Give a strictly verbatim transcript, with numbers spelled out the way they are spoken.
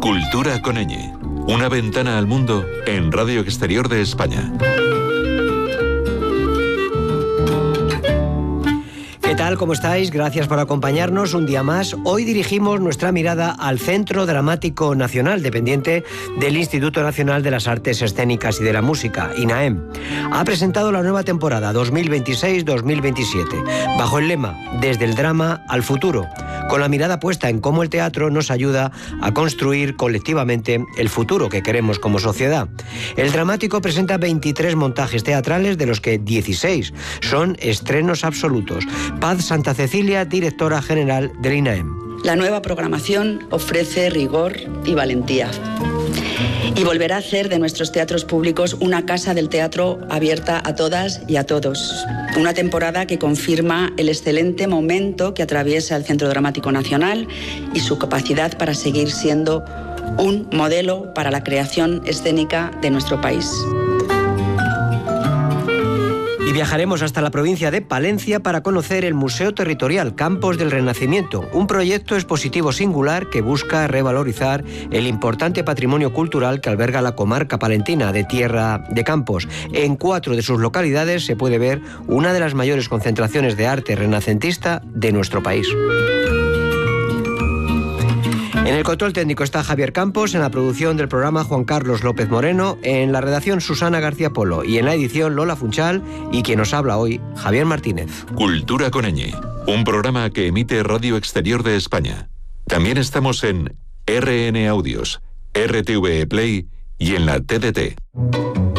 Cultura con ñ. Una ventana al mundo en Radio Exterior de España. ¿Qué tal? ¿Cómo estáis? Gracias por acompañarnos un día más. Hoy dirigimos nuestra mirada al Centro Dramático Nacional, dependiente del Instituto Nacional de las Artes Escénicas y de la Música, INAEM. Ha presentado la nueva temporada dos mil veintiséis dos mil veintisiete, bajo el lema Desde el drama al futuro, con la mirada puesta en cómo el teatro nos ayuda a construir colectivamente el futuro que queremos como sociedad. El dramático presenta veintitrés montajes teatrales, de los que dieciséis son estrenos absolutos. Paz Santa Cecilia, directora general del INAEM. La nueva programación ofrece rigor y valentía. Y volverá a hacer de nuestros teatros públicos una casa del teatro abierta a todas y a todos. Una temporada que confirma el excelente momento que atraviesa el Centro Dramático Nacional y su capacidad para seguir siendo un modelo para la creación escénica de nuestro país. Y viajaremos hasta la provincia de Palencia para conocer el Museo Territorial Campos del Renacimiento, un proyecto expositivo singular que busca revalorizar el importante patrimonio cultural que alberga la comarca palentina de Tierra de Campos. En cuatro de sus localidades se puede ver una de las mayores concentraciones de arte renacentista de nuestro país. En el control técnico está Javier Campos, en la producción del programa Juan Carlos López Moreno, en la redacción Susana García Polo y en la edición Lola Funchal, y quien nos habla hoy, Javier Martínez. Cultura con ñ, un programa que emite Radio Exterior de España. También estamos en R N Audios, R T V E Play y en la T D T.